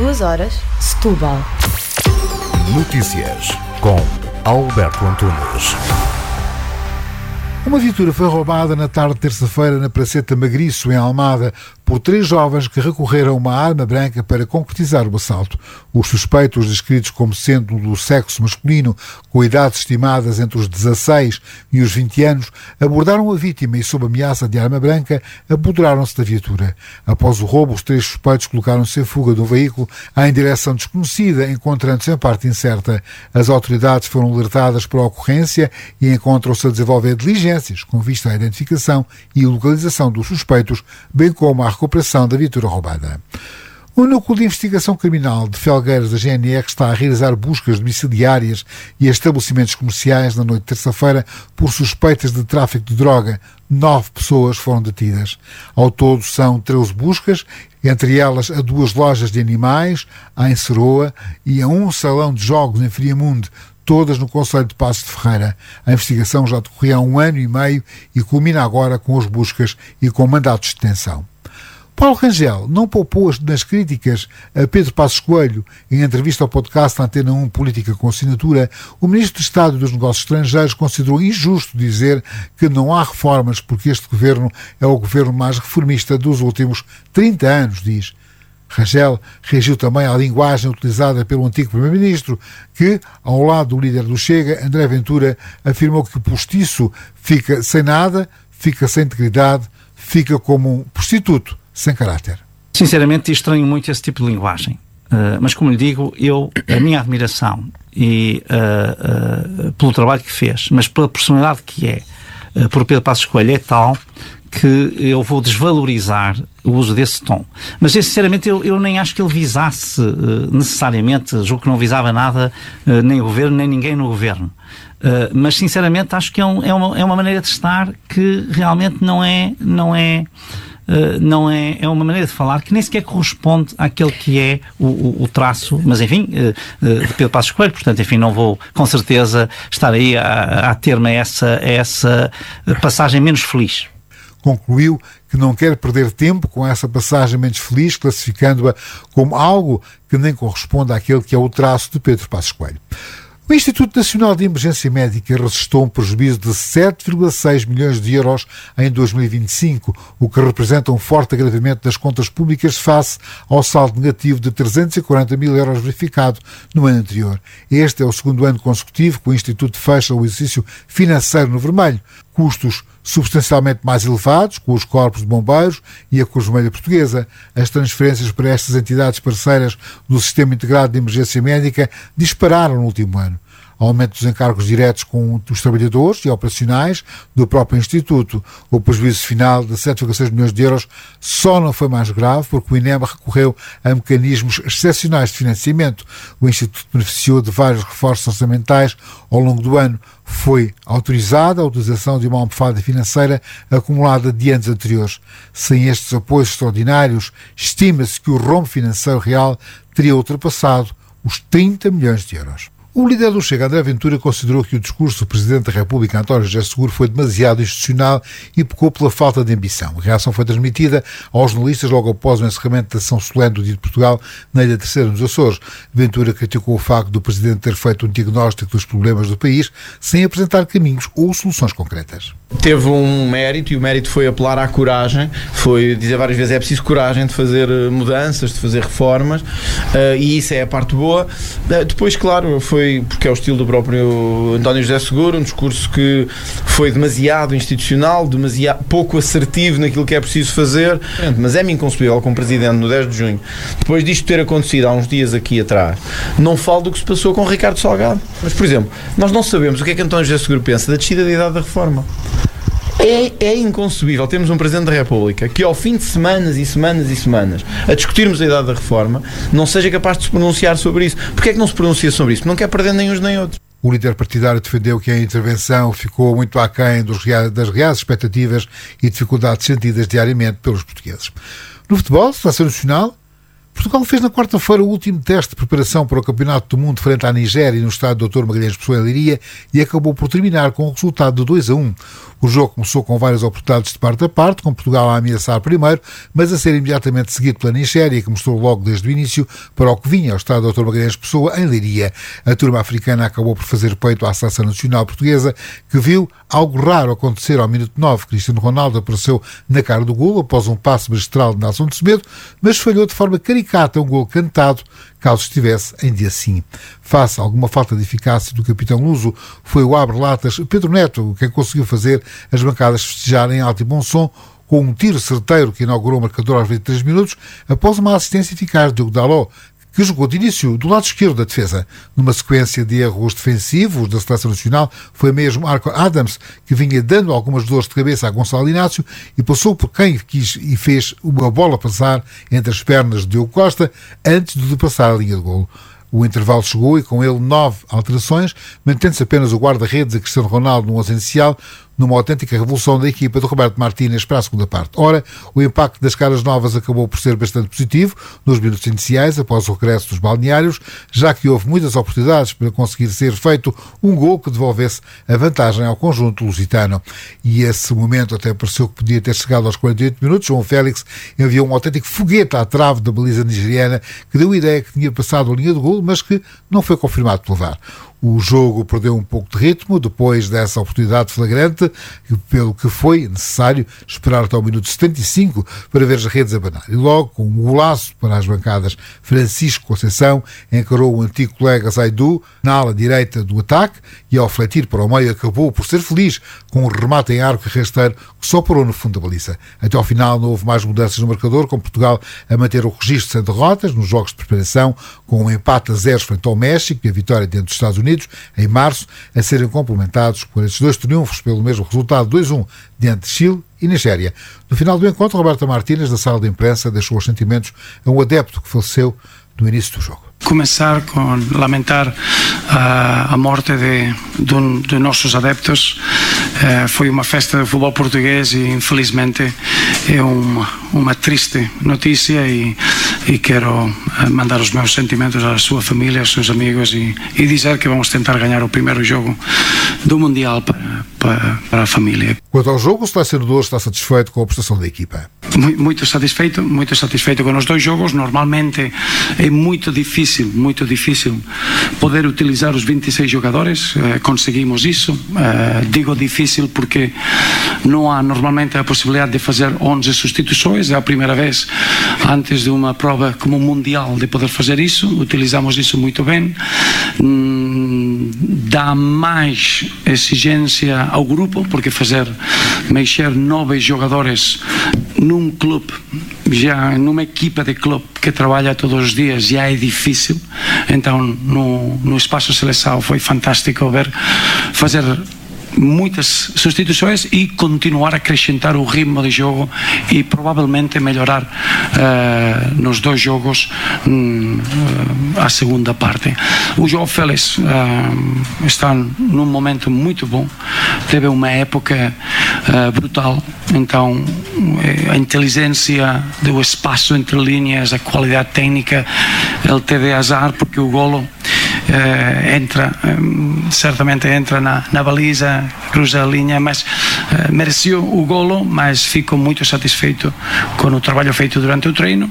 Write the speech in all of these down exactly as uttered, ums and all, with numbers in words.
duas horas, Setúbal. Notícias com Alberto Antunes. Uma viatura foi roubada na tarde de terça-feira na Praceta Magriço, em Almada, por três jovens que recorreram a uma arma branca para concretizar o assalto. Os suspeitos, descritos como sendo do sexo masculino, com idades estimadas entre os dezasseis e os vinte anos, abordaram a vítima e, sob ameaça de arma branca, apoderaram-se da viatura. Após o roubo, os três suspeitos colocaram-se em fuga do veículo em direção desconhecida, encontrando-se em parte incerta. As autoridades foram alertadas para a ocorrência e encontram-se a desenvolver diligências com vista à identificação e localização dos suspeitos, bem como à recuperação da viatura roubada. O Núcleo de Investigação Criminal de Felgueiras da G N R está a realizar buscas domiciliárias e estabelecimentos comerciais na noite de terça-feira por suspeitas de tráfico de droga. Nove pessoas foram detidas. Ao todo são treze buscas, entre elas a duas lojas de animais, em Seroa, e a um salão de jogos em Friamunde, todas no concelho de Passos de Ferreira. A investigação já decorria há um ano e meio e culmina agora com as buscas e com mandatos de detenção. Paulo Rangel não poupou nas críticas a Pedro Passos Coelho. Em entrevista ao podcast Antena um Política com Assinatura, o Ministro de Estado dos Negócios Estrangeiros considerou injusto dizer que não há reformas porque este governo é o governo mais reformista dos últimos trinta anos, diz. Rangel reagiu também à linguagem utilizada pelo antigo Primeiro-Ministro, que, ao lado do líder do Chega, André Ventura, afirmou que o postiço fica sem nada, fica sem integridade, fica como um prostituto sem caráter. Sinceramente, estranho muito esse tipo de linguagem. Uh, mas, como lhe digo, eu, a minha admiração e uh, uh, pelo trabalho que fez, mas pela personalidade que é, uh, por Pedro Passos Coelho, é tal que eu vou desvalorizar o uso desse tom. Mas, sinceramente, eu, eu nem acho que ele visasse uh, necessariamente, julgo que não visava nada, uh, nem o governo, nem ninguém no governo. Uh, mas, sinceramente, acho que é, um, é, uma, é uma maneira de estar que realmente não é... Não é Uh, não é, é uma maneira de falar que nem sequer corresponde àquele que é o, o, o traço, mas enfim, uh, uh, de Pedro Passos Coelho, portanto, enfim, não vou com certeza estar aí a, a ter-me a essa, a essa passagem menos feliz. Concluiu que não quer perder tempo com essa passagem menos feliz, classificando-a como algo que nem corresponde àquele que é o traço de Pedro Passos Coelho. O Instituto Nacional de Emergência Médica registrou um prejuízo de sete vírgula seis milhões de euros em dois mil e vinte e cinco, o que representa um forte agravamento das contas públicas face ao saldo negativo de trezentos e quarenta mil euros verificado no ano anterior. Este é o segundo ano consecutivo que o Instituto fecha o exercício financeiro no vermelho. Custos substancialmente mais elevados, com os corpos de bombeiros e a Cruz Vermelha Portuguesa. As transferências para estas entidades parceiras do Sistema Integrado de Emergência Médica dispararam no último ano. Aumento dos encargos diretos com os trabalhadores e operacionais do próprio Instituto. O prejuízo final de sete vírgula seis milhões de euros só não foi mais grave porque o INEMA recorreu a mecanismos excepcionais de financiamento. O Instituto beneficiou de vários reforços orçamentais ao longo do ano. Foi autorizada a utilização de uma almofada financeira acumulada de anos anteriores. Sem estes apoios extraordinários, estima-se que o rombo financeiro real teria ultrapassado os trinta milhões de euros. O líder do Chega, André Ventura, considerou que o discurso do Presidente da República, António José Seguro, foi demasiado institucional e pecou pela falta de ambição. A reação foi transmitida aos jornalistas logo após o encerramento da sessão solene do Dia de Portugal na Ilha Terceira, nos Açores. Ventura criticou o facto do Presidente ter feito um diagnóstico dos problemas do país sem apresentar caminhos ou soluções concretas. Teve um mérito e o mérito foi apelar à coragem, foi dizer várias vezes é preciso coragem de fazer mudanças, de fazer reformas, uh, e isso é a parte boa. Uh, depois, claro, foi porque é o estilo do próprio António José Seguro, um discurso que foi demasiado institucional, demasiado pouco assertivo naquilo que é preciso fazer, mas é-me inconcebível como Presidente no dez de junho, depois disto ter acontecido há uns dias aqui atrás, não falo do que se passou com Ricardo Salgado. Mas, por exemplo, nós não sabemos o que é que António José Seguro pensa da descida da idade da reforma. É, é inconcebível termos um Presidente da República que ao fim de semanas e semanas e semanas a discutirmos a idade da reforma não seja capaz de se pronunciar sobre isso. Porquê é que não se pronuncia sobre isso? Porque não quer perder nem uns nem outros. O líder partidário defendeu que a intervenção ficou muito aquém dos reais, das reais expectativas e dificuldades sentidas diariamente pelos portugueses. No futebol, Seleção Nacional, Portugal fez na quarta-feira o último teste de preparação para o Campeonato do Mundo frente à Nigéria no estádio doutor Magalhães Pessoa em Leiria e acabou por terminar com o resultado de dois a um. O jogo começou com várias oportunidades de parte a parte, com Portugal a ameaçar primeiro, mas a ser imediatamente seguido pela Nigéria, que mostrou logo desde o início para o que vinha ao estádio doutor Magalhães Pessoa em Leiria. A turma africana acabou por fazer peito à seleção nacional portuguesa, que viu algo raro acontecer ao minuto nove. Cristiano Ronaldo apareceu na cara do golo após um passe magistral de Nelson de Semedo, mas falhou de forma caricata um golo cantado, caso estivesse em dia sim. Face a alguma falta de eficácia do capitão luso, foi o abre-latas Pedro Neto quem conseguiu fazer as bancadas festejarem em alto e bom som, com um tiro certeiro que inaugurou o marcador aos vinte e três minutos, após uma assistência eficaz de Diogo Dalot, que jogou de início do lado esquerdo da defesa. Numa sequência de erros defensivos da Seleção Nacional, foi mesmo Arco Adams que vinha dando algumas dores de cabeça a Gonçalo Inácio e passou por quem quis e fez uma bola passar entre as pernas de Diogo Costa antes de passar a linha de golo. O intervalo chegou e com ele nove alterações, mantendo-se apenas o guarda-redes a Cristiano Ronaldo no onze inicial, numa autêntica revolução da equipa de Roberto Martínez para a segunda parte. Ora, o impacto das caras novas acabou por ser bastante positivo nos minutos iniciais, após o regresso dos balneários, já que houve muitas oportunidades para conseguir ser feito um gol que devolvesse a vantagem ao conjunto lusitano. E esse momento até pareceu que podia ter chegado aos quarenta e oito minutos. João Félix enviou um autêntico foguete à trave da baliza nigeriana, que deu a ideia que tinha passado a linha de golo, mas que não foi confirmado pelo V A R. O jogo perdeu um pouco de ritmo depois dessa oportunidade flagrante, pelo que foi necessário esperar até ao minuto setenta e cinco para ver as redes abanar. E logo, com um golaço para as bancadas, Francisco Conceição encarou o antigo colega Zaidu na ala direita do ataque e, ao fletir para o meio, acabou por ser feliz com um remate em arco e rasteiro que só parou no fundo da baliza. Até ao final não houve mais mudanças no marcador, com Portugal a manter o registro sem derrotas nos jogos de preparação, com um empate a zeros frente ao México e a vitória diante dos Estados Unidos em março, a serem complementados por estes dois triunfos pelo mesmo resultado dois a um diante de Chile e Nigéria. No final do encontro, Roberto Martínez, da sala de imprensa, deixou os sentimentos a um adepto que faleceu no início do jogo. Começar com lamentar uh, a morte de, de, um, de nossos adeptos. Uh, foi uma festa de futebol português e, infelizmente, é uma, uma triste notícia e, e quero uh, mandar os meus sentimentos à sua família, aos seus amigos e, e dizer que vamos tentar ganhar o primeiro jogo do Mundial para, para, para a família. Quanto ao jogo, o selecionador está satisfeito com a prestação da equipa? Muito satisfeito, muito satisfeito com os dois jogos. Normalmente é muito difícil muito difícil poder utilizar os vinte e seis jogadores, eh, conseguimos isso. Eh, digo difícil porque não há normalmente a possibilidade de fazer onze substituições, é a primeira vez antes de uma prova como mundial de poder fazer isso, utilizamos isso muito bem. Hum, dá mais exigência ao grupo, porque fazer mexer nove jogadores num clube, já numa equipa de clube que trabalha todos os dias, já é difícil. Então no, no espaço de seleção foi fantástico ver fazer muitas substituições e continuar a acrescentar o ritmo de jogo e provavelmente melhorar uh, nos dois jogos um, uh, a segunda parte. O João Félix uh, está num momento muito bom, teve uma época uh, brutal, então a inteligência do espaço entre linhas, a qualidade técnica, ele teve azar porque o golo Uh, entra, um, certamente entra na, na baliza, cruza a linha, mas uh, mereceu o golo, mas fico muito satisfeito com o trabalho feito durante o treino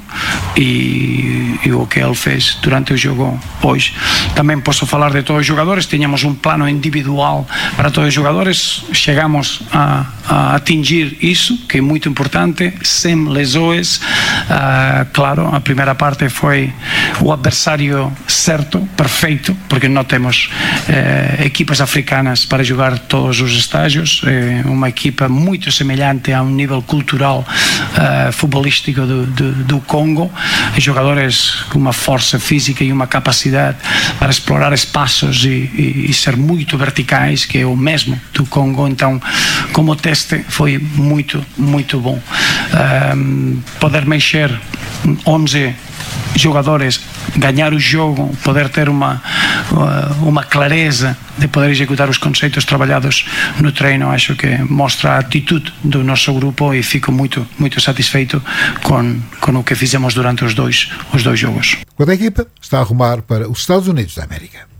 e, e o que ele fez durante o jogo hoje. Também posso falar de todos os jogadores, tínhamos um plano individual para todos os jogadores, chegamos a, a atingir isso, que é muito importante, sem lesões. Uh, claro, a primeira parte foi o adversário certo, perfeito, porque não temos eh, equipas africanas para jogar todos os estágios, é uma equipa muito semelhante a um nível cultural eh, futebolístico do, do, do Congo, jogadores com uma força física e uma capacidade para explorar espaços e, e, e ser muito verticais, que é o mesmo do Congo. Então, como teste foi muito, muito bom. Um, poder mexer onze jogadores, ganhar o jogo, poder ter uma, uma clareza de poder executar os conceitos trabalhados no treino. Acho que mostra a atitude do nosso grupo e fico muito, muito satisfeito com, com o que fizemos durante os dois, os dois jogos. Quando a equipa está a rumar para os Estados Unidos da América.